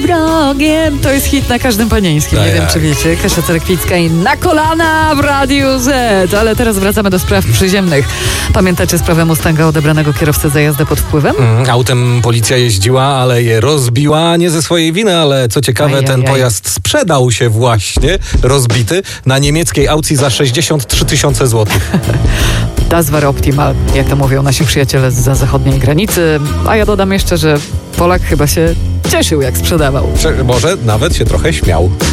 wrogiem. To jest hit na każdym panieńskim. Nie wiem, czy wiecie. Kasia Cerekwicka i Na kolana w Radiu Z. Ale teraz wracamy do spraw przyziemnych. Pamiętacie sprawę Mustanga odebranego kierowcy za jazdę pod wpływem? Autem policja jeździła, ale je rozbiła. Nie ze swojej winy, ale co ciekawe, ten pojazd sprzedał się właśnie, rozbity, na niemieckiej aukcji za 63 000 złotych. Das war optimal, jak to mówią nasi przyjaciele zza zachodniej granicy. A ja dodam jeszcze, że Polak chyba się cieszył, jak sprzedawał. Może nawet się trochę śmiał.